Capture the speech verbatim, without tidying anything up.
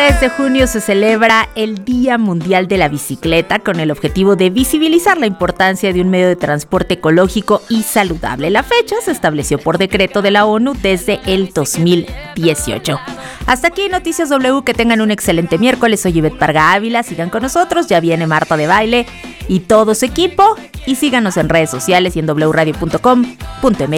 tres de junio se celebra el Día Mundial de la Bicicleta con el objetivo de visibilizar la importancia de un medio de transporte ecológico y saludable. La fecha se estableció por decreto de la ONU desde el dos mil dieciocho. Hasta aquí Noticias W, que tengan un excelente miércoles. Soy Ivette Parga Ávila, sigan con nosotros, ya viene Marta de Baile y todo su equipo, y síganos en redes sociales y en doble u radio punto com punto m x.